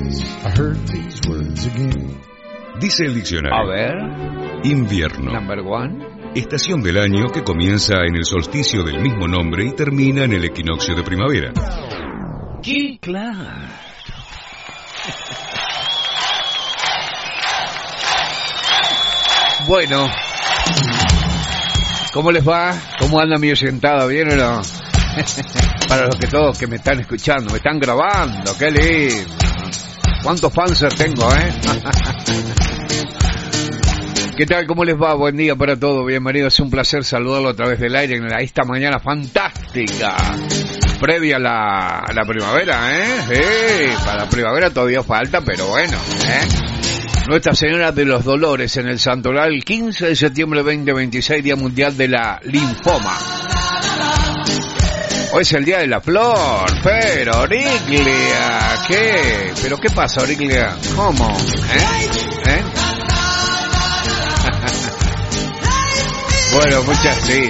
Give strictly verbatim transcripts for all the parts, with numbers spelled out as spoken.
days I heard these words again. Dice el diccionario. A ver. Invierno. Number one. Estación del año que comienza en el solsticio del mismo nombre y termina en el equinoccio de primavera. ¡Qué claro! Bueno, ¿cómo les va? ¿Cómo anda mi sentado? ¿Bien o no? Para los que todos que me están escuchando, me están grabando, qué lindo. ¿Cuántos fans tengo, eh? ¿Qué tal? ¿Cómo les va? Buen día para todos, bienvenidos. Es un placer saludarlo a través del aire en esta mañana fantástica, previa a la, a la primavera, ¿eh? Sí, para la primavera todavía falta, pero bueno, ¿eh? Nuestra Señora de los Dolores en el Santoral, el quince de septiembre de veinte veintiséis, Día Mundial de la Linfoma. Hoy es el Día de la Flor, pero Origlia, ¿qué? ¿Pero qué pasa, Origlia? ¿Cómo? ¿Eh? ¿Eh? Bueno, muchas sí.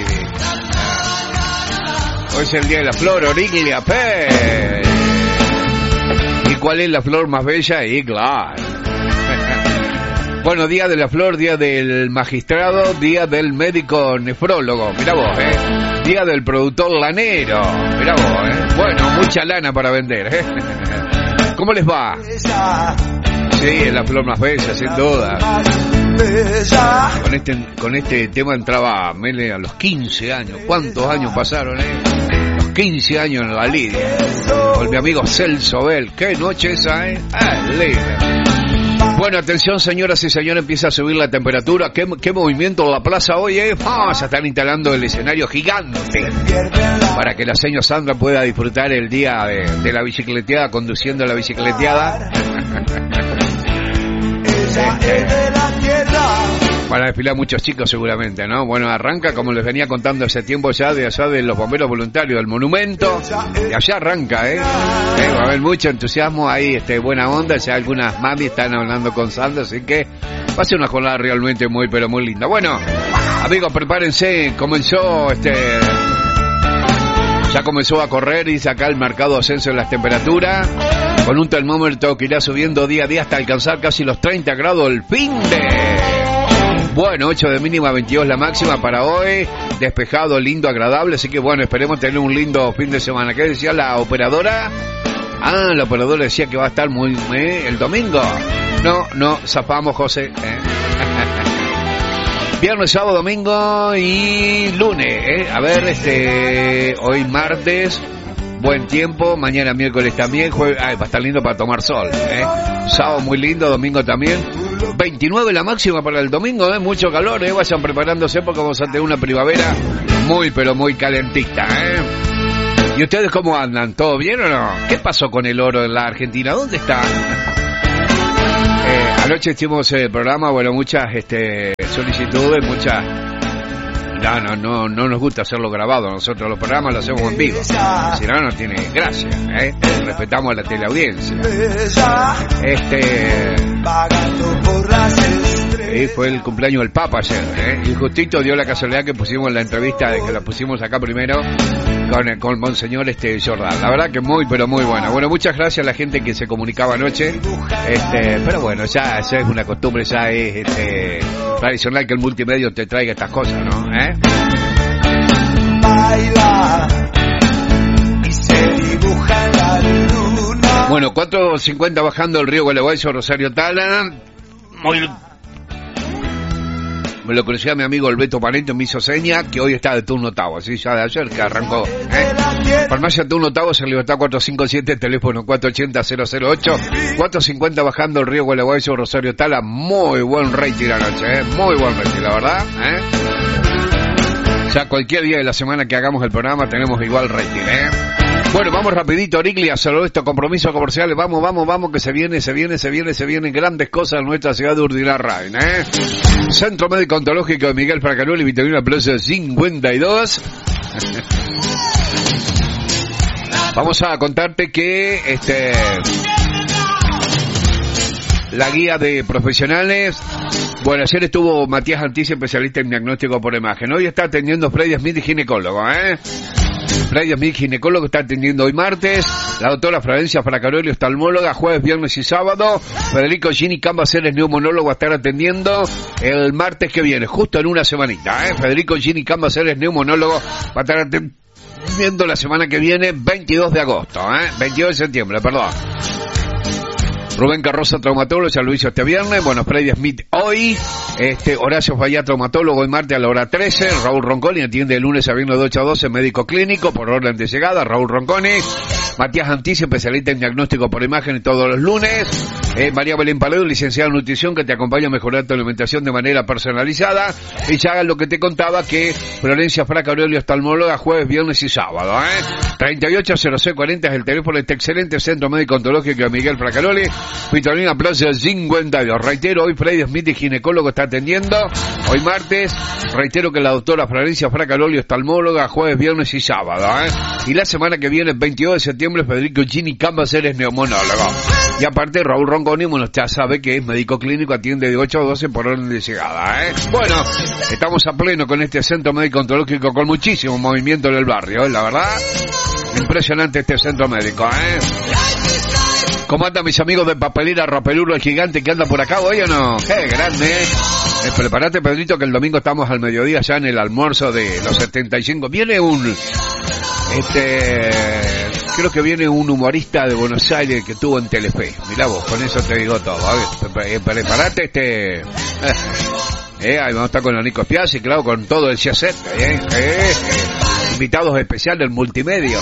Hoy es el Día de la Flor, Origlia, pero... ¿Y cuál es la flor más bella? Y claro. Bueno, Día de la Flor, Día del Magistrado, Día del Médico Nefrólogo, mirá vos, ¿eh? Día del Productor Lanero, mirá vos, ¿eh? Bueno, mucha lana para vender, ¿eh? ¿Cómo les va? Sí, es la flor más bella, sin duda. Con este, con este tema entraba Mele a los quince años. ¿Cuántos años pasaron, eh? Los quince años en la Lidia. Con mi amigo Celso Bell. ¿Qué noche esa, eh? Ah, linda. Bueno, atención señoras y señores, empieza a subir la temperatura. ¿Qué, qué movimiento en la plaza hoy, eh? ¡Ah! Se están instalando el escenario gigante para que la señora Sandra pueda disfrutar el día de, de la bicicleteada, conduciendo la bicicleteada. Van a desfilar muchos chicos seguramente, ¿no? Bueno, arranca, como les venía contando hace tiempo ya, de allá de los bomberos voluntarios del monumento. Y allá arranca, ¿eh? ¿eh? Va a haber mucho entusiasmo ahí, este, buena onda. Ya algunas mami están hablando con Sandra, así que va a ser una jornada realmente muy, pero muy linda. Bueno, amigos, prepárense. Comenzó, este... Ya comenzó a correr y sacar el marcado ascenso en las temperaturas, con un termómetro que irá subiendo día a día hasta alcanzar casi los treinta grados el fin de... Bueno, ocho de mínima, veintidós la máxima para hoy, despejado, lindo, agradable, así que bueno, esperemos tener un lindo fin de semana. ¿Qué decía la operadora? Ah, la operadora decía que va a estar muy... ¿eh? ¿El domingo? No, no, zafamos, José. ¿eh? Viernes, sábado, domingo y lunes, ¿eh? A ver, este... Hoy martes... Buen tiempo, mañana miércoles también, jueves, ay, va a estar lindo para tomar sol, ¿eh? Sábado muy lindo, domingo también. veintinueve la máxima para el domingo, ¿eh? Mucho calor, ¿eh? Vayan preparándose porque vamos a tener una primavera muy, pero muy calentita, ¿eh? ¿Y ustedes cómo andan? ¿Todo bien o no? ¿Qué pasó con el oro en la Argentina? ¿Dónde está? Eh, anoche hicimos el programa, bueno, muchas este, solicitudes, muchas... No, no, no, no nos gusta hacerlo grabado. Nosotros los programas los hacemos en vivo. Si no, no tiene gracia, ¿eh? Respetamos a la teleaudiencia. Este... Eh, fue el cumpleaños del Papa ayer, ¿eh? Y justito dio la casualidad que pusimos la entrevista, de que la pusimos acá primero con, con Monseñor este Jordán. La verdad que muy, pero muy buena. Bueno, muchas gracias a la gente que se comunicaba anoche. Este, pero bueno, ya, ya es una costumbre, ya es este, tradicional que el multimedio te traiga estas cosas, ¿no? ¿Eh? Baila y se dibuja la luna. Bueno, cuatro cincuenta bajando el río Gualeguaychú, Rosario Tala. Muy... Me lo crucé a mi amigo el Beto Paneto, me hizo seña que hoy está de turno octavo, así ya de ayer que arrancó, ¿eh? Farmacia turno octavo, se libertad cuatro cinco siete, teléfono cuatro ochenta cero cero ocho, cuatro cincuenta bajando el río Gualeguaychú, Rosario Tala. Muy buen rating anoche, ¿eh? Muy buen rating, la verdad, ¿eh? Ya cualquier día de la semana que hagamos el programa tenemos igual rating, ¿eh? Bueno, vamos rapidito, Origlia, solo esto, compromisos comerciales, vamos, vamos, vamos, que se viene, se viene, se viene, se vienen grandes cosas en nuestra ciudad de Urdinarrain, ¿eh? Centro Médico Ontológico de Miguel Fracanoli, Vitamina Plaza cincuenta y dos. Vamos a contarte que, este... la guía de profesionales. Bueno, ayer estuvo Matías Antici, especialista en diagnóstico por imagen. Hoy está atendiendo Freddy Smith, ginecólogo, ¿eh? Freddy Smith, ginecólogo, está atendiendo hoy martes. La doctora Florencia Fracaroli, oftalmóloga, jueves, viernes y sábado. Federico Gini Cambaceres, neumonólogo, va a estar atendiendo el martes que viene, justo en una semanita, ¿eh? Federico Gini Cambaceres, neumonólogo, va a estar atendiendo la semana que viene, veintidós de agosto, ¿eh? veintidós de septiembre, perdón. Rubén Carroza, traumatólogo, ya lo hizo este viernes. Bueno, Freddy Smith hoy. Este, Horacio Fallá, traumatólogo, hoy martes a la hora trece. Raúl Ronconi atiende de lunes a viernes de ocho a doce, médico clínico, por orden de llegada. Raúl Ronconi. Matías Antici, especialista en diagnóstico por imagen, todos los lunes. Eh, María Belén Paledo, licenciada en nutrición, que te acompaña a mejorar tu alimentación de manera personalizada. Y ya hagan lo que te contaba, que Florencia Fracaroli, oftalmóloga, jueves, viernes y sábado, ¿eh? treinta y ocho cero seis cuarenta es el teléfono de este excelente centro médico ontológico de Miguel Fracaroli. Vitorina Plaza cincuenta y dos. Reitero, hoy Freddy Smith, ginecólogo, está atendiendo. Hoy martes, reitero que la doctora Florencia Fracaroli, oftalmóloga, jueves, viernes y sábado, ¿eh? Y la semana que viene, veintidós de septiembre, Federico Gini Cambaceres, neumonólogo. Y aparte, Raúl Ronconi, bueno, ya sabe que es médico clínico, atiende de ocho a doce por orden de llegada, ¿eh? Bueno, estamos a pleno con este centro médico ontológico, con muchísimo movimiento en el barrio, ¿eh? La verdad, impresionante este centro médico, ¿eh? ¿Cómo andan mis amigos de Papelera Rapeluro, el gigante que anda por acá hoy o no? ¡Qué grande! Eh, prepárate, Pedrito, que el domingo estamos al mediodía ya en el almuerzo de los setenta y cinco. Viene un... Este... Creo que viene un humorista de Buenos Aires que estuvo en Telefe. Mirá vos, con eso te digo todo. A ver, prepárate este... Eh, ahí vamos a estar con el Nico Piazzi, claro, con todo el set, eh, eh, eh. Invitados especiales en multimedia.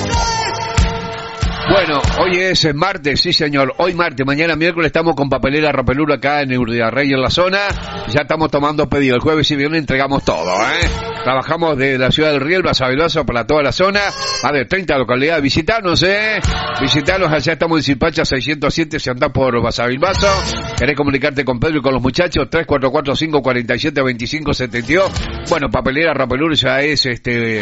Bueno, hoy es martes, sí señor, hoy martes, mañana miércoles estamos con Papelera Rapeluro acá en Urdiarrey en la zona, ya estamos tomando pedido, el jueves y viernes entregamos todo, ¿eh? Trabajamos de la ciudad del Riel, Basavilbaso para toda la zona, más de treinta localidades, visitanos, ¿eh? Visitanos, allá estamos en Zipacha seiscientos siete, si andás por Basavilbaso, querés comunicarte con Pedro y con los muchachos, tres cuatro cuatro cinco cuatro siete dos cinco siete dos, bueno, Papelera Rapeluro ya es este...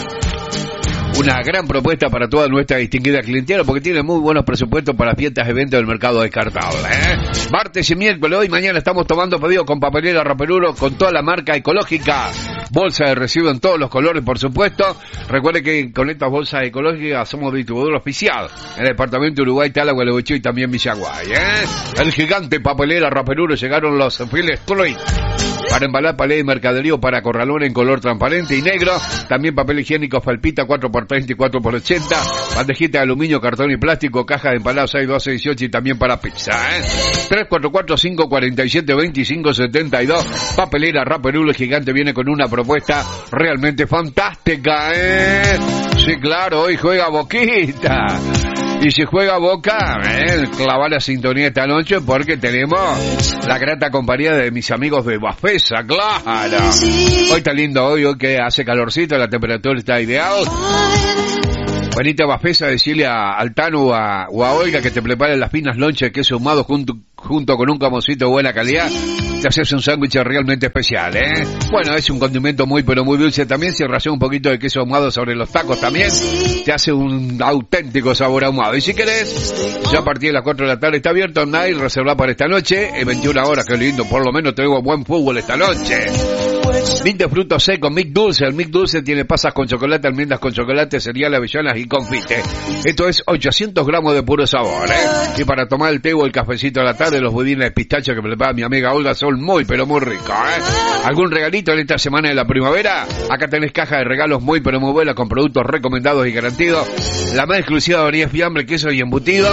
una gran propuesta para toda nuestra distinguida clientela, porque tiene muy buenos presupuestos para fiestas, eventos del mercado descartable, ¿eh? Martes y miércoles, hoy mañana estamos tomando pedidos con Papelera Rapeluro, con toda la marca ecológica, bolsa de residuos en todos los colores, por supuesto. Recuerde que con estas bolsas ecológicas somos distribuidor oficial en el departamento de Uruguay, Tala, Gualeguaychú y también Villaguay, ¿eh? El gigante Papelera Rapeluro, llegaron los files Troy para embalar palé de mercadería para corralón en color transparente y negro, también papel higiénico Falpita cuatro por treinta y cuatro por ochenta, bandejita de aluminio, cartón y plástico, caja de empalado seis doce dieciocho y también para pizza, ¿eh? tres cuatro cuatro cinco cuatro siete dos cinco siete dos, Papelera Rapeluro, el gigante viene con una propuesta realmente fantástica, ¿eh? Sí, claro, hoy juega Boquita. Y si juega Boca, eh, clava la sintonía esta noche porque tenemos la grata compañía de mis amigos de Bafesa, claro. Hoy está lindo, hoy, hoy que hace calorcito, la temperatura está ideal. Venite a Bafesa, decirle a Altano o a, o a Olga que te preparen las finas lonchas de queso ahumado junto, junto con un camoncito de buena calidad. Te haces un sándwich realmente especial, ¿eh? Bueno, es un condimento muy pero muy dulce también. Si rayas un poquito de queso ahumado sobre los tacos también, te hace un auténtico sabor ahumado. Y si querés, ya a partir de las cuatro de la tarde está abierto Night, reserva para esta noche, en veintiuna horas, qué lindo. Por lo menos tenemos buen fútbol esta noche. Mix de frutos secos, mix dulce. El mix dulce tiene pasas con chocolate, almendras con chocolate, cereal, avellanas y confite. Esto es ochocientos gramos de puro sabor, ¿eh? Y para tomar el té o el cafecito a la tarde, los budines de pistacho que prepara mi amiga Olga son muy pero muy ricos, ¿eh? ¿Algún regalito en esta semana de la primavera? Acá tenés caja de regalos muy pero muy buenas con productos recomendados y garantidos. La más exclusiva variedad de fiambre, queso y embutido.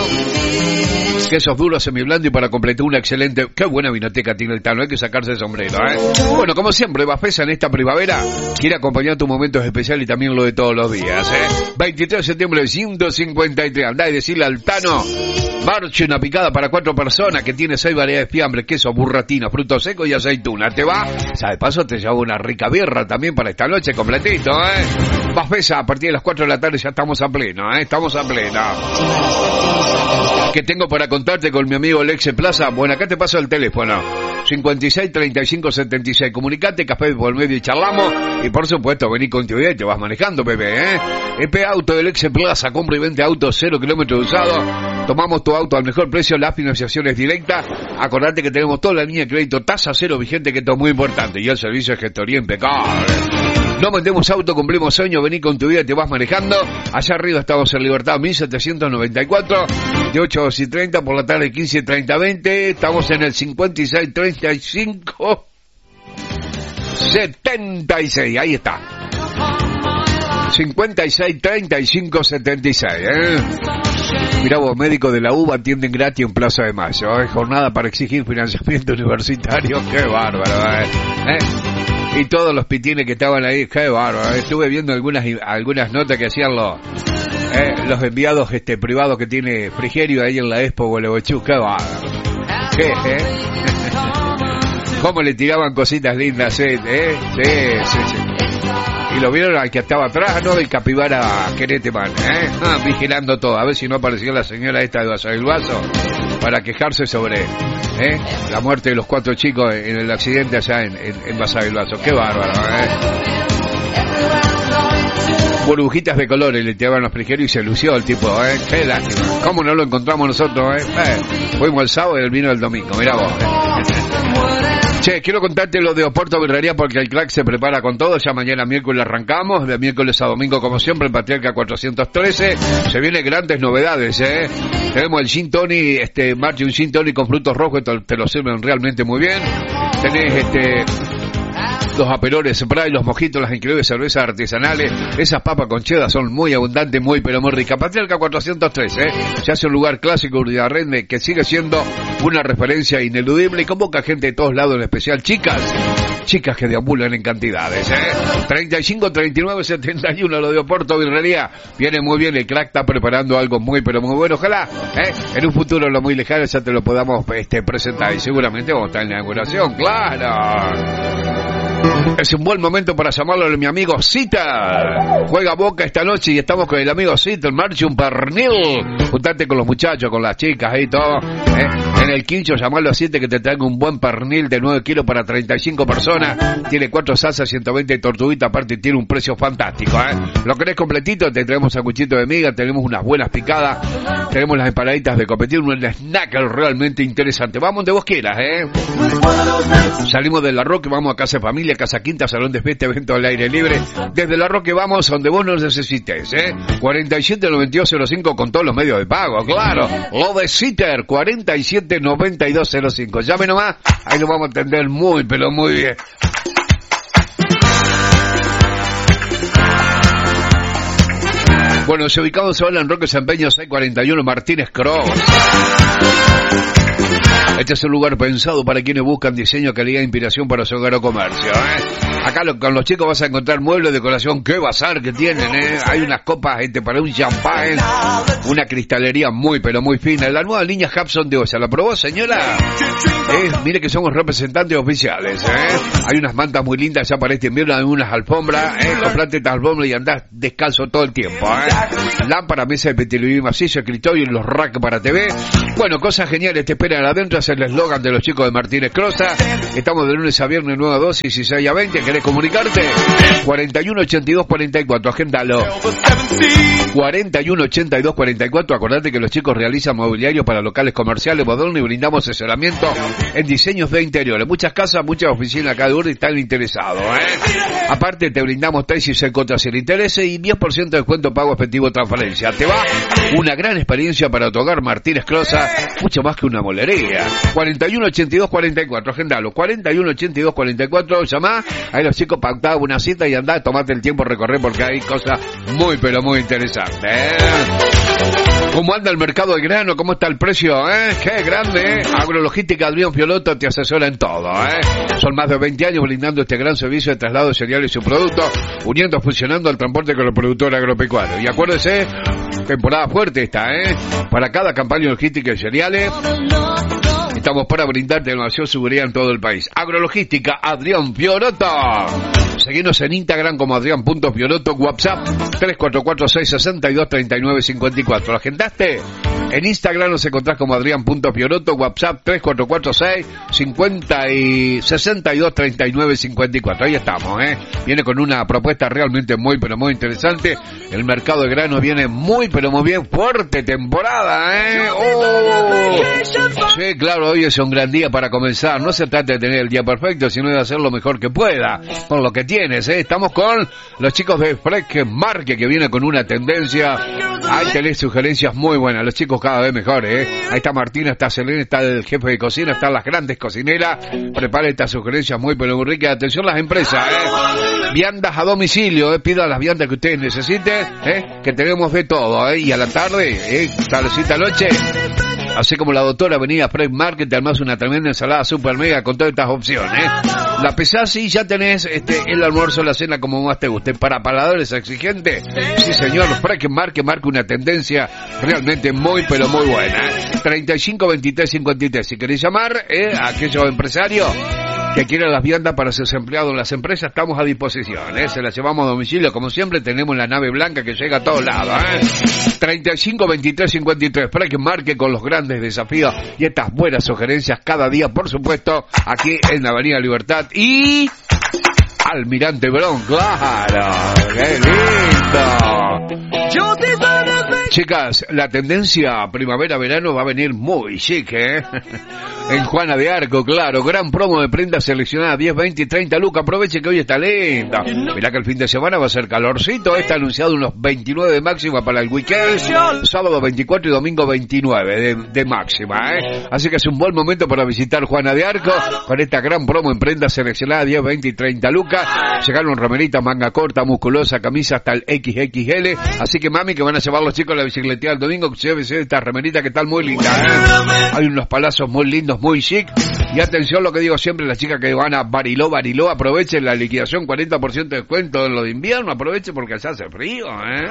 Quesos duros, semiblando y para completar una excelente... ¡Qué buena vinoteca tiene el Tano! Hay que sacarse el sombrero, ¿eh? Bueno, como siempre, Bafesa en esta primavera quiere acompañar tus momentos especiales y también lo de todos los días, ¿eh? veintitrés de septiembre de ciento cincuenta y tres. Andá y decirle al Tano, marche una picada para cuatro personas que tiene seis variedades de fiambre, queso, burratina, frutos secos y aceituna. ¿Te va? O sea, de paso te llevo una rica birra también para esta noche completito, ¿eh? Bafesa, a partir de las cuatro de la tarde ya estamos a pleno, ¿eh? Estamos a pleno. ¿Qué tengo para contarte con mi amigo Lexe Plaza? Bueno, acá te paso el teléfono. cincuenta y seis, treinta y cinco, setenta y seis. Comunicate, café por medio y charlamos. Y por supuesto, vení con tu vida y te vas manejando, bebé, ¿eh? E P Auto del Lexe Plaza. Compra y vende autos cero kilómetros usados. Tomamos tu auto al mejor precio. La financiación es directa. Acordate que tenemos toda la línea de crédito tasa cero vigente, que esto es muy importante. Y el servicio de gestoría impecable. No vendemos auto, cumplimos sueño, vení con tu vida, te vas manejando. Allá arriba estamos en Libertad mil setecientos noventa y cuatro, de ocho a dos y treinta, por la tarde quince, treinta, veinte. Estamos en el cincuenta y seis, treinta y cinco, setenta y seis, ahí está. cincuenta y seis, treinta y cinco, setenta y seis, ¿eh? Mirá vos, médicos de la U B A atienden gratis en Plaza de Mayo, ¿eh? Jornada para exigir financiamiento universitario, qué bárbaro, ¿eh? ¿Eh? Y todos los pitines que estaban ahí, qué bárbaro. Estuve viendo algunas algunas notas que hacían los eh, los enviados este privados que tiene Frigerio ahí en la Expo Gualeguaychú, qué bárbaro. ¿Qué, eh? Cómo le tiraban cositas lindas, ¿eh? ¿Eh? Sí, sí, sí. Y lo vieron al que estaba atrás, ¿no? Del capibara Quereteman, ¿eh? Ah, vigilando todo, a ver si no aparecía la señora esta de Basavilbaso para quejarse sobre ¿eh? la muerte de los cuatro chicos en el accidente allá en, en, en Basavilbaso. Qué bárbaro, ¿eh? Burbujitas de colores le tiraban los frigerios y se lució el tipo, ¿eh? Qué lástima. ¿Cómo no lo encontramos nosotros, eh? eh fuimos el sábado y él vino el domingo, mirá vos, ¿eh? Che, quiero contarte lo de Oporto Birrería porque el crack se prepara con todo. Ya mañana miércoles arrancamos, de miércoles a domingo como siempre, en Patriarca cuatrocientos trece. Se vienen grandes novedades, ¿eh? Tenemos el Gin Tony, este, Marchi, un Gin Tony con frutos rojos, te, te lo sirven realmente muy bien. Tenés, este... los aperoles spray, los mojitos, las increíbles cervezas artesanales, esas papas con cheddar son muy abundantes, muy pero muy ricas. Patriarca cuatrocientos tres, ¿eh? Se hace un lugar clásico de Urdiarrende que sigue siendo una referencia ineludible y convoca gente de todos lados, en especial chicas, chicas que deambulan en cantidades, ¿eh? treinta y cinco, treinta y nueve, setenta y uno, lo de Oporto Birrería. Viene muy bien, el crack está preparando algo muy pero muy bueno. Ojalá, ¿eh? En un futuro lo muy lejano ya te lo podamos este, presentar y seguramente vamos a estar en la inauguración, claro. Es un buen momento para llamarlo a mi amigo Cita. Juega Boca esta noche y estamos con el amigo Cita, el Marchi, un pernil. Juntate con los muchachos, con las chicas y todo, ¿eh? En el quincho, llamarlo a Cita que te traiga un buen pernil de nueve kilos para treinta y cinco personas. Tiene cuatro salsas, ciento veinte tortuguitas, aparte tiene un precio fantástico, ¿eh? Lo querés completito, te traemos sanguchito de miga, tenemos unas buenas picadas, tenemos las empanaditas de copetín, un snack realmente interesante. Vamos donde vos quieras, ¿eh? Salimos de La Roque, vamos a Casa de Familia, Casa Quinta, Salón de Fiesta, evento al aire libre. Desde La Roque vamos donde vos nos necesites, ¿eh? cuarenta y siete noventa y dos cero cinco con todos los medios de pago, claro. Lo de Citer, cuarenta y siete noventa y dos cero cinco. Llame nomás, ahí lo vamos a atender muy, pero muy bien. Bueno, se ubicamos ahora en Roque San Peña seiscientos cuarenta y uno, Martínez Cross. Este es un lugar pensado para quienes buscan diseño, calidad e inspiración para su hogar o comercio, ¿eh? Acá lo, con los chicos vas a encontrar muebles, decoración, qué bazar que tienen, ¿eh? Hay unas copas este, para un champán, una cristalería muy, pero muy fina. La nueva línea Hudson de Osa, ¿la probó, señora? Eh, mire que somos representantes oficiales, ¿eh? Hay unas mantas muy lindas ya para este invierno, hay unas alfombras, ¿eh? Comprate esta alfombra y andás descalzo todo el tiempo, ¿eh? Lámpara, mesa de petiliví macizo, escritorio y los racks para T V. Bueno, cosas geniales te esperan adentro, es el eslogan de los chicos de Martínez Crosa. Estamos de lunes a viernes, nueve a dos y dieciséis a veinte. ¿Querés comunicarte? cuarenta y uno ochenta y dos cuarenta y cuatro, agéndalo. cuarenta y uno ochenta y dos cuarenta y cuatro. Acordate que los chicos realizan mobiliario para locales comerciales modernos y brindamos asesoramiento en diseños de interiores. Muchas casas, muchas oficinas acá de Urdi están interesados, ¿eh? Aparte te brindamos tesis en contra sin interés y diez por ciento de descuento pago efectivo transferencia. Te va una gran experiencia para tu hogar, Martínez Crosa, mucho más que una molería. cuarenta y uno ochenta y dos cuarenta y cuatro, agendalo. cuarenta y uno ochenta y dos cuarenta y cuatro, llamá. Ahí los chicos pactaban una cita y andá, tomate el tiempo, recorrer porque hay cosas muy pero muy interesantes, ¿eh? ¿Cómo anda el mercado de grano? ¿Cómo está el precio? ¿Eh? ¡Qué grande! ¿Eh? Agrologística Adrián Fioloto te asesora en todo, ¿eh? Son más de veinte años brindando este gran servicio de traslado de cereales y su producto, uniendo, fusionando el transporte con el productor agropecuario. Y acuérdese, temporada fuerte esta, ¿eh? Para cada campaña logística de cereales, estamos para brindarte la mayor seguridad en todo el país. Agrologística Adrián Fioloto. Seguinos en Instagram como Adrián.Fioloto, WhatsApp tres cuatro cuatro seis seis dos tres nueve cinco cuatro. ¿La agendaste? En Instagram nos encontrás como Adrián.Fioloto, WhatsApp tres cuatro cuatro seis seis dos tres nueve cinco cuatro. Ahí estamos, ¿eh? Viene con una propuesta realmente muy, pero muy interesante. El mercado de granos viene muy, pero muy bien. Fuerte temporada, ¿eh? ¡Oh! Sí, claro, hoy hoy es un gran día para comenzar. No se trata de tener el día perfecto, sino de hacer lo mejor que pueda, con lo que tienes, ¿eh? Estamos con los chicos de Fresh Market, que viene con una tendencia. Ahí tenés sugerencias muy buenas, los chicos cada vez mejores, ¿eh? Ahí está Martina, está Selena, está el jefe de cocina, están las grandes cocineras. Prepara estas sugerencias muy pero muy ricas. Atención las empresas, ¿eh? Viandas a domicilio, ¿eh? Pida las viandas que ustedes necesiten, ¿eh? Que tenemos de todo, ¿eh? Y a la tarde, ¿eh? Tardecita noche, así como la doctora Avenida Fresh Market, te armás una tremenda ensalada super mega con todas estas opciones, ¿eh? La pesás y ya tenés este, el almuerzo, la cena como más te guste. Para paladores exigentes, sí señor, Fresh Market marca una tendencia realmente muy pero muy buena, ¿eh? treinta y cinco veintitrés cincuenta y tres, si querés llamar, ¿eh? A aquellos empresarios que quieran las viandas para sus empleados en las empresas, estamos a disposición, ¿eh? Se las llevamos a domicilio, como siempre, tenemos la nave blanca que llega a todos lados, ¿eh? treinta y cinco veintitrés cincuenta y tres, Fresh Market con los grandes desafíos y estas buenas sugerencias cada día, por supuesto, aquí en la Avenida Libertad y Almirante Brown, claro, qué lindo. Chicas, la tendencia primavera-verano va a venir muy chic, ¿eh? En Juana de Arco, claro, gran promo de prendas seleccionadas, diez, veinte y treinta lucas, aproveche que hoy está linda. Mirá que el fin de semana va a ser calorcito, está anunciado unos veintinueve de máxima para el weekend, sábado veinticuatro y domingo veintinueve de, de máxima, ¿eh? Así que es un buen momento para visitar Juana de Arco, con esta gran promo en prendas seleccionadas, diez, veinte y treinta lucas, llegaron remeritas, manga corta, musculosa, camisa hasta el equis equis ele, así que mami, que van a llevar los chicos a la bicicleta el domingo, llévese esta remerita que están muy lindas, ¿eh? Hay unos palazos muy lindos, muy chic. Y atención lo que digo siempre, las chicas que van a Bariló, Bariló, aprovechen la liquidación, cuarenta por ciento de descuento en lo de invierno, aprovechen porque allá hace frío, ¿eh?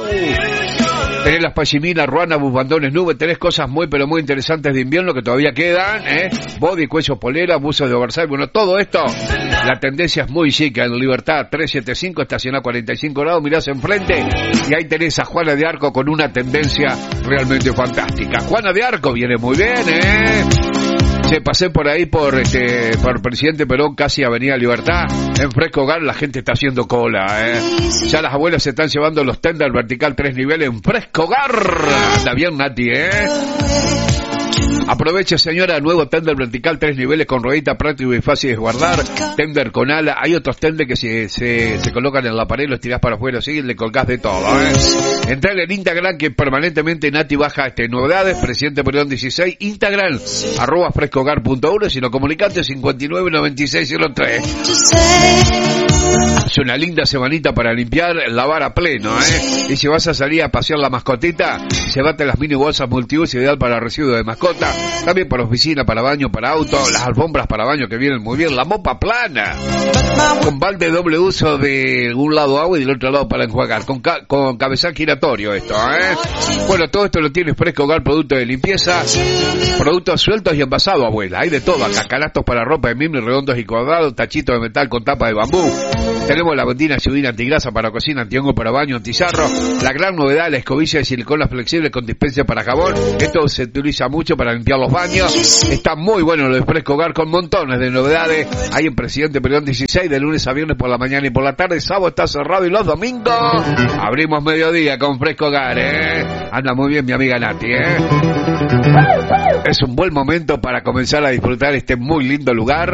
Uh. Tenés las pashiminas, ruanas, bufandones, nubes, tenés cosas muy pero muy interesantes de invierno que todavía quedan, ¿eh? Body, cuello, polera, buzos de oversize, bueno, todo esto, la tendencia es muy chic, en Libertad trescientos setenta y cinco, estacionada a cuarenta y cinco grados, mirás enfrente y ahí tenés a Juana de Arco con una tendencia realmente fantástica. Juana de Arco viene muy bien, ¿eh? Che, pasé por ahí por este por Presidente Perón, casi Avenida Libertad, en Fresh Hogar la gente está haciendo cola, ¿eh? Ya las abuelas se están llevando los tender vertical tres niveles en Fresh Hogar. Anda bien, Nati, ¿eh? Aproveche, señora, nuevo tender vertical, tres niveles con ruedita, práctico y fácil de guardar, tender con ala. Hay otros tender que se, se, se colocan en la pared, los tirás para afuera, así, le colgás de todo, ¿eh? Entrá en Instagram, que permanentemente Nati baja este novedades, Presidente Perón dieciséis, Instagram, arroba frescogar punto uno, si no comunicate, cincuenta y nueve noventa y seis cero tres. Es una linda semanita para limpiar, lavar a pleno, ¿eh? Y si vas a salir a pasear la mascotita, llévate las mini bolsas multiuso, ideal para residuos de mascota, también para oficina, para baño, para auto, las alfombras para baño que vienen muy bien, la mopa plana, con balde doble uso de un lado agua y del otro lado para enjuagar, con, ca con cabezal giratorio esto, ¿eh? Bueno, todo esto lo tiene Fresh Hogar, productos de limpieza, productos sueltos y envasados, abuela, hay de todo acá, canastos para ropa de mimbre, redondos y cuadrados, tachitos de metal con tapa de bambú. Tenemos la bendina ayudina antigrasa para cocina, antihongo para baño, antizarro. La gran novedad, la escobilla de silicona flexible con dispensa para jabón. Esto se utiliza mucho para limpiar los baños. Está muy bueno lo de Fresh Hogar con montones de novedades. Hay en Presidente Perón dieciséis, de lunes a viernes por la mañana y por la tarde. Sábado está cerrado y los domingos abrimos mediodía con Fresh Hogar, ¿eh? Anda muy bien mi amiga Nati, ¿eh? Es un buen momento para comenzar a disfrutar este muy lindo lugar.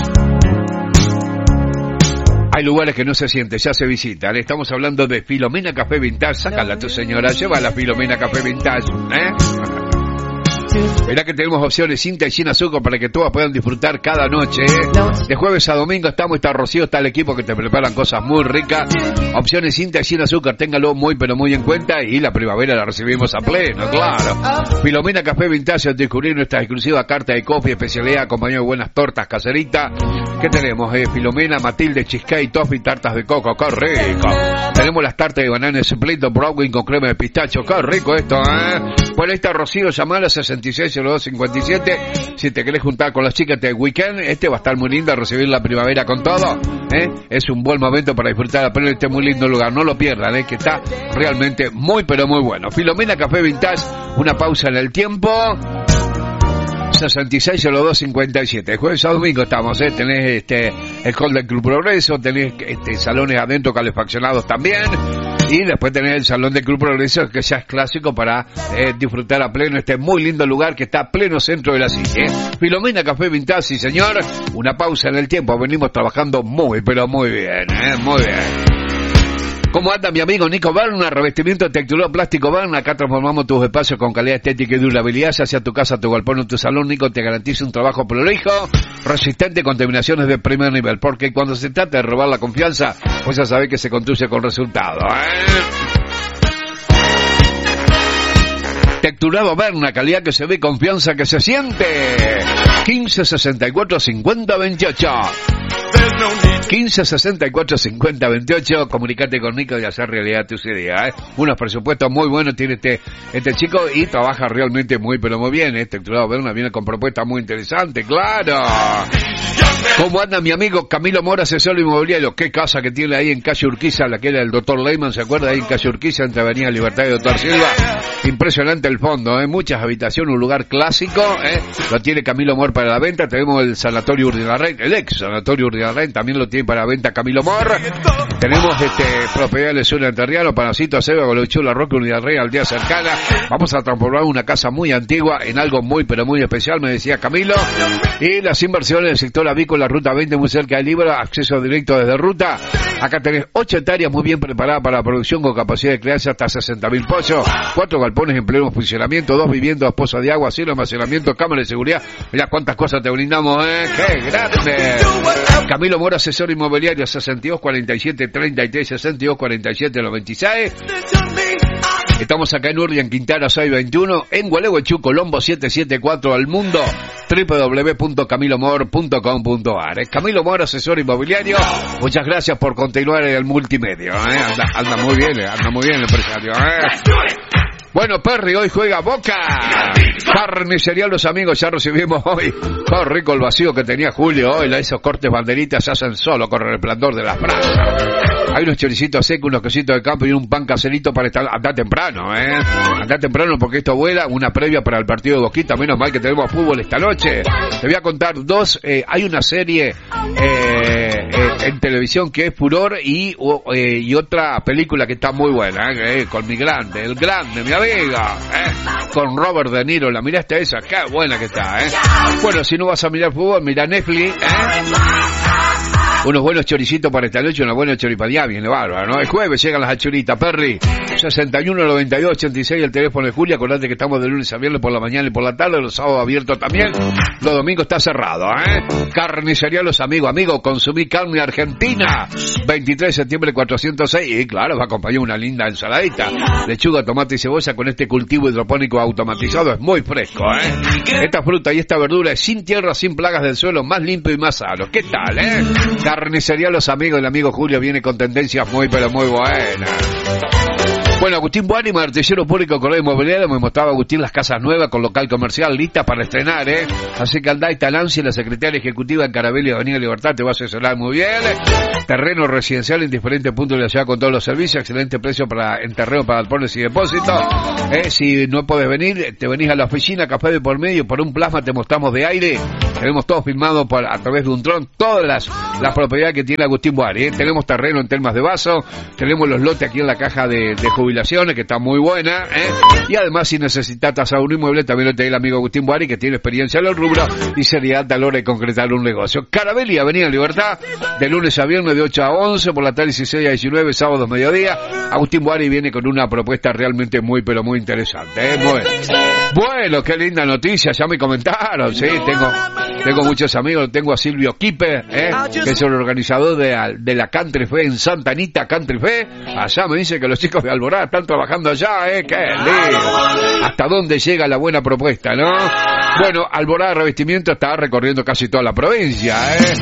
Hay lugares que no se siente, ya se visitan. Estamos hablando de Filomena Café Vintage. Sácala tu señora, lleva la Filomena Café Vintage, ¿eh? Mirá que tenemos opciones cinta y sin azúcar para que todas puedan disfrutar cada noche, ¿eh? De jueves a domingo estamos, está Rocío, está el equipo que te preparan cosas muy ricas. Opciones cinta y sin azúcar, téngalo muy pero muy en cuenta, y la primavera la recibimos a pleno, claro. Filomena Café Vintage, descubrir nuestra exclusiva carta de coffee, especialidad acompañada de buenas tortas caseritas. ¿Qué tenemos? Eh? Filomena, Matilde, cheesecake, toffee, tartas de coco, qué rico. Tenemos las tartas de banana de suplito, brownie con crema de pistacho, qué rico esto, ¿eh? Bueno, ahí está Rocío, llamar a sesenta y seis cero dos cincuenta y siete. Si te querés juntar con las chicas de weekend, este va a estar muy lindo, a recibir la primavera con todo, ¿eh? Es un buen momento para disfrutar a pleno este muy lindo lugar, no lo pierdan, ¿eh? Que está realmente muy pero muy bueno. Filomena Café Vintage, una pausa en el tiempo. sesenta y seis cero dos cincuenta y siete. Jueves a domingo estamos, ¿eh? Tenés este, el hall del Club Progreso, tenés este, salones adentro calefaccionados también. Y después tenés el Salón del Club Progreso, que ya es clásico para eh, disfrutar a pleno este muy lindo lugar que está a pleno centro de la City. ¿eh? Filomena Café Vintage, sí señor. Una pausa en el tiempo. Venimos trabajando muy, pero muy bien. ¿eh? Muy bien. ¿Cómo anda mi amigo Nico Berna? Revestimiento texturado plástico Berna. Acá transformamos tus espacios con calidad estética y durabilidad. Ya sea tu casa, tu galpón o tu salón, Nico te garantiza un trabajo prolijo, resistente a contaminaciones de primer nivel. Porque cuando se trata de robar la confianza, pues ya sabés que se construye con resultado. ¿eh? Texturado Berna, calidad que se ve, confianza que se siente. quince sesenta y cuatro cincuenta veintiocho. quince sesenta y cuatro cincuenta veintiocho. Comunicate con Nico y hacer realidad tus ideas. ¿eh? Unos presupuestos muy buenos tiene este este chico y trabaja realmente muy pero muy bien. ¿eh? Texturado Berna viene con propuestas muy interesantes, claro. ¿Cómo anda mi amigo Camilo Mora, asesor inmobiliario? Qué casa que tiene ahí en calle Urquiza, la que era el doctor Leyman, ¿se acuerda? Ahí en calle Urquiza, entre Avenida Libertad y doctor Silva. Impresionante el fondo, ¿eh? Muchas habitaciones, un lugar clásico, ¿eh? Lo tiene Camilo Mor para la venta. Tenemos el Sanatorio Urdinarrain, el ex Sanatorio Urdinarrain, también lo tiene para venta Camilo Mor. Tenemos este propiedad de Zona Enterriano, Panacito, Seba, Golochula, Roque, Urdinarrain, aldea cercana. Vamos a transformar una casa muy antigua en algo muy pero muy especial, me decía Camilo. Y las inversiones del sector avícola, Ruta veinte, muy cerca del Libro, acceso directo desde Ruta. Acá tenés ocho hectáreas muy bien preparadas para la producción con capacidad de crianza hasta sesenta mil pollos, cuatro galpones en pleno funcionamiento, dos viviendas, dos pozas de agua, cielo, almacenamiento, cámara de seguridad. Mirá cuántas cosas te brindamos, ¿eh? ¡Qué grande! Camilo Mora, asesor inmobiliario, sesenta y dos cuarenta y siete treinta y tres, sesenta y dos cuarenta y siete noventa y seis. Estamos acá en Urria, en Quintana seiscientos veintiuno, en Gualeguaychú, Colombo setecientos setenta y cuatro, al mundo, doble u doble u doble u punto camilo mor punto com punto a r. Camilo Mor, asesor inmobiliario, muchas gracias por continuar en el multimedia, ¿eh? Anda, anda muy bien, anda muy bien el empresario, ¿eh? Bueno, Perry, hoy juega Boca. Carnicería Los Amigos, ya recibimos hoy. Qué rico el vacío que tenía Julio hoy. Esos cortes banderitas se hacen solo con el resplandor de las brasas. Hay unos choricitos secos, unos quesitos de campo y un pan caserito para estar. Andá temprano, eh. Andá temprano porque esto vuela. Una previa para el partido de Boquita. Menos mal que tenemos fútbol esta noche. Te voy a contar dos. Eh, hay una serie eh, eh, en televisión que es Furor y, eh, y otra película que está muy buena, eh, con mi grande, el grande, mi amiga, eh, con Robert De Niro. La miraste esa, qué buena que está, eh. Bueno, si no vas a mirar fútbol, mira Netflix, eh. Unos buenos choricitos para esta noche, una buena choripañá, viene bárbaro, ¿no? El jueves llegan las achuritas, Perry. sesenta y uno noventa y dos ochenta y seis, el teléfono de Julia. Acordate que estamos de lunes a viernes por la mañana y por la tarde, los sábados abiertos también. Los domingos está cerrado, ¿eh? Carnicería Los Amigos, amigos, consumí carne argentina. veintitrés de septiembre cuatrocientos seis. Y claro, va a acompañar una linda ensaladita. Lechuga, tomate y cebolla con este cultivo hidropónico automatizado. Es muy fresco, ¿eh? Esta fruta y esta verdura es sin tierra, sin plagas del suelo, más limpio y más sano. ¿Qué tal, eh? Carnicería Los Amigos, el amigo Julio viene con tendencias muy pero muy buenas. Bueno, Agustín Buani, artillero público, correo inmobiliario, me mostraba Agustín las casas nuevas con local comercial listas para estrenar, ¿eh? Así que andá y Talancia, la secretaria ejecutiva en Carabelli, Avenida Libertad, te va a asesorar muy bien. Terreno residencial en diferentes puntos de la ciudad con todos los servicios, excelente precio para en terreno para galpones y depósitos. ¿Eh? Si no puedes venir, te venís a la oficina, café de por medio, por un plasma te mostramos de aire. Tenemos todo filmado por, a través de un dron, todas las, las propiedades que tiene Agustín Buani, ¿eh? Tenemos terreno en Termas de Vaso, tenemos los lotes aquí en la caja de, de jubilaciones, que está muy buena, ¿eh? Y además, si necesitas tasar un inmueble, también lo tiene el amigo Agustín Buani, que tiene experiencia en el rubro y seriedad a la hora de concretar un negocio. Carabelli, Avenida Libertad, de lunes a viernes de ocho a once, por la tarde dieciséis a diecinueve, sábados mediodía. Agustín Buani viene con una propuesta realmente muy, pero muy interesante, ¿eh? Bueno, bueno, qué linda noticia, ya me comentaron, sí, tengo, tengo muchos amigos, tengo a Silvio Quipe, ¿eh? Que es el organizador de, de la Country Fe en Santa Anita Country Fe. Allá me dice que los chicos de Alborada están trabajando allá, ¿eh? ¡Qué lindo! ¿Hasta dónde llega la buena propuesta, no? Bueno, Alborada Revestimiento está recorriendo casi toda la provincia, ¿eh?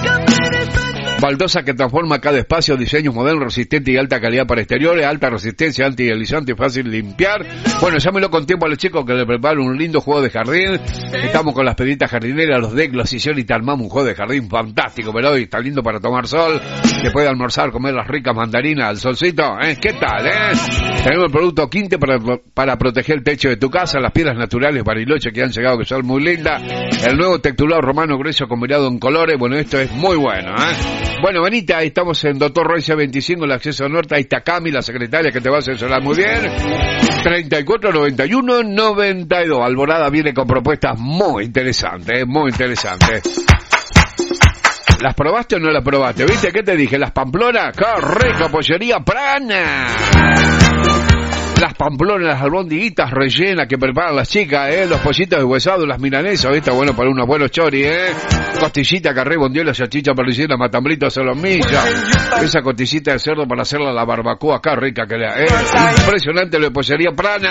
Baldosa que transforma cada espacio, diseños modernos, resistente y alta calidad para exteriores, alta resistencia, antideslizante y fácil de limpiar. Bueno, llámelo con tiempo a los chicos que le preparan un lindo juego de jardín. Estamos con las peditas jardineras, los decks, los sillones y te armamos un juego de jardín fantástico, pero hoy está lindo para tomar sol. Se puede almorzar, comer las ricas mandarinas al solcito, ¿eh? ¿Qué tal, eh? Tenemos el producto Quinte para, para proteger el techo de tu casa, las piedras naturales Bariloche que han llegado que son muy lindas. El nuevo texturado romano grueso combinado en colores. Bueno, esto es muy bueno, ¿eh? Bueno, Benita, ahí estamos en Doctor Royce veinticinco, el acceso norte. Ahí está Cami, la secretaria, que te va a asesorar muy bien. treinta y cuatro noventa y uno noventa y dos. Alborada viene con propuestas muy interesantes, ¿eh? Muy interesantes. ¿Las probaste o no las probaste? ¿Viste qué te dije? Las Pamplonas, ¡qué rico! Pollería Prana. Las Pamplonas, las albondiguitas rellenas que preparan las chicas, ¿eh? Los pollitos deshuesados, las milanesas, ¿viste? Bueno, para unos buenos choris, ¿eh? Costillita, carré, bondiola, salchicha, parrillera, matambritos, solomillas. Esa costillita de cerdo para hacerla a la barbacoa, ¡qué rica que le da! ¿eh? Impresionante lo de Pollería Prana.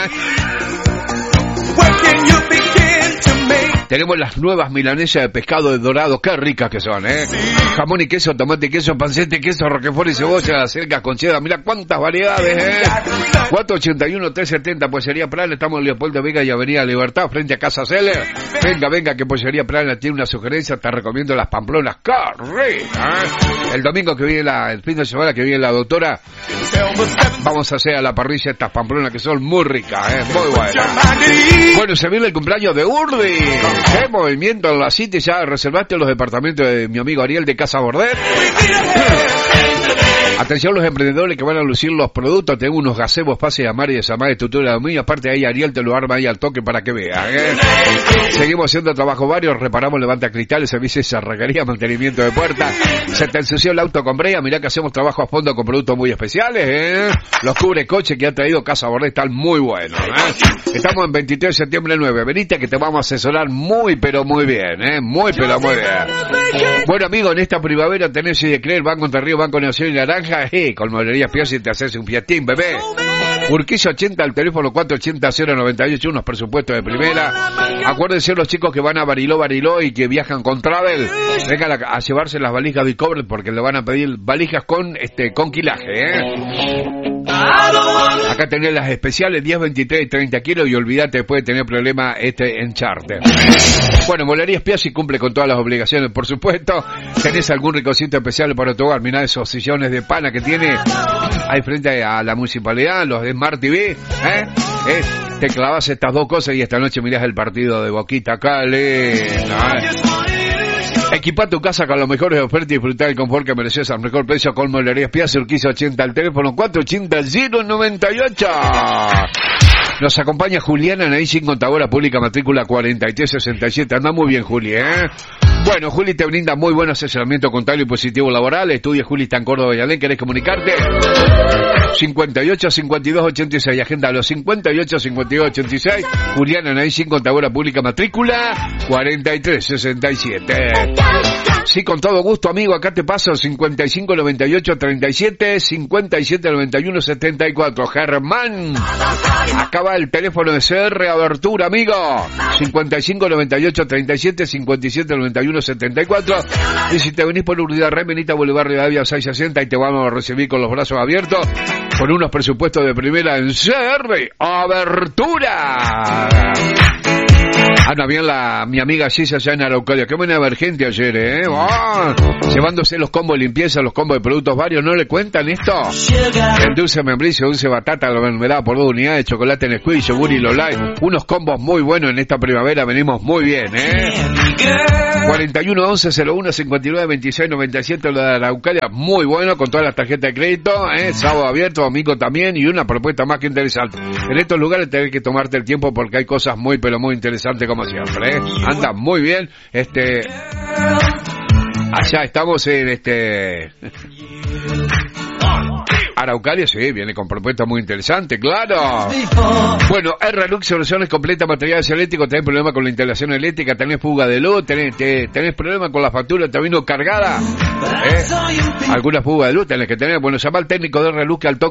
Tenemos las nuevas milanesas de pescado de dorado, qué ricas que son, ¿eh? Jamón y queso, tomate y queso, pancete, queso, roquefort y cebolla, acercas con cheddar, mira cuántas variedades, ¿eh? cuatro ochenta y uno, trescientos setenta, Pollería Prana, estamos en Leopoldo Vega y Avenida Libertad, frente a Casa Seller. Venga, venga, que Pollería Prana tiene una sugerencia, te recomiendo las Pamplonas, qué ricas, ¿eh? El domingo que viene, la, el fin de semana que viene la doctora, vamos a hacer a la parrilla estas Pamplonas que son muy ricas, ¿eh? Muy buenas. Bueno, se viene el cumpleaños de Urdi. ¿Qué movimiento en la City? ¿Ya reservaste los departamentos de mi amigo Ariel de Casa Bordet? Atención los emprendedores que van a lucir los productos. Tengo unos gazebos, pase de amar y desamar de estructura de dominio. Aparte ahí Ariel te lo arma ahí al toque para que veas, ¿eh? Seguimos haciendo trabajo varios. Reparamos levanta cristales, servicios de cerrajería, mantenimiento de puertas. Se te ensució el auto con brea. Mirá que hacemos trabajo a fondo con productos muy especiales, ¿eh? Los cubre coche que ha traído Casa Bordet están muy buenos, ¿eh? Estamos en veintitrés de septiembre nueve. Venite que te vamos a asesorar muy pero muy bien, ¿eh? Muy pero muy bien. Bueno, amigo, en esta primavera tenés de creer Banco Entre Ríos, Banco Nación y Naranja. Eh, con Molerías Piazzi te haces un fiatín, bebé. Urquiza ochenta, al teléfono cuatro ochenta cero noventa y ocho, unos presupuestos de primera. Acuérdense los chicos que van a Bariló, Bariló y que viajan con Travel. Vengan a, a llevarse las valijas de cobre porque le van a pedir valijas con este con quilaje, ¿eh? Acá tenés las especiales diez, veintitrés y treinta kilos y olvídate, después de tener problema este en charter. Bueno, Molerías Piazzi cumple con todas las obligaciones, por supuesto. Tenés algún ricocito especial para tu hogar. Mirá esos sillones de pana que tiene ahí frente a la municipalidad, los de Smart T V, ¿eh? ¿Eh? Te clavas estas dos cosas y esta noche mirás el partido de Boquita Cali, ¿no? Equipa tu casa con los mejores ofertas y disfrutar el confort que mereces al mejor precio con Molerías Piazzi, Urquiza ochenta, al teléfono cuatro ochenta cero noventa y ocho. Nos acompaña Juliana Naín, contadora pública, matrícula cuarenta y tres sesenta y siete. Anda muy bien, Juli, ¿eh? Bueno, Juli te brinda muy buen asesoramiento contable y positivo laboral. Estudia Juli, está en Córdoba y Alén. ¿Querés comunicarte? cincuenta y ocho, cincuenta y dos, ochenta y seis. Agenda a los cincuenta y ocho, cincuenta y dos, ochenta y seis. Juliana Naín, contadora pública, matrícula cuarenta y tres sesenta y siete. Sí, con todo gusto, amigo. Acá te paso cincuenta y cinco, noventa y ocho, treinta y siete, cincuenta y siete, noventa y uno, setenta y cuatro. Germán. Acaba el teléfono de C R Abertura, amigo. cincuenta y cinco, noventa y ocho, treinta y siete, cincuenta y siete, noventa y uno, setenta y cuatro. Y si te venís por Urdial Remenita, Boulevard Rivadavia seiscientos sesenta, y te vamos a recibir con los brazos abiertos con unos presupuestos de primera en C R Abertura. Anda bien la, mi amiga Gisa allá en Araucaria. Qué buena emergente ayer, ¿eh? Oh, llevándose los combos de limpieza, los combos de productos varios. ¿No le cuentan esto? El dulce membrillo, dulce batata, la mermelada por dos unidades, chocolate en squeeze, yogur y lolai. Unos combos muy buenos en esta primavera. Venimos muy bien, ¿eh? cuarenta y uno, once, cero uno, cincuenta y nueve, veintiséis, noventa y siete, lo de Araucaria. Muy bueno, con todas las tarjetas de crédito, ¿eh? Sábado abierto, domingo también, y una propuesta más que interesante. En estos lugares tenés que tomarte el tiempo porque hay cosas muy, pero muy interesantes como siempre, ¿eh? Anda muy bien. Este, allá estamos en este Araucaria, sí, viene con propuestas muy interesantes, claro. Bueno, R-Lux, soluciones completas, materiales eléctricos. Tenés problema con la instalación eléctrica, tenés fuga de luz, tenés, tenés, tenés problema con la factura, te vino cargada, ¿eh? Alguna fuga de luz tenés que tener. Bueno, llama al técnico de R-Lux que al toque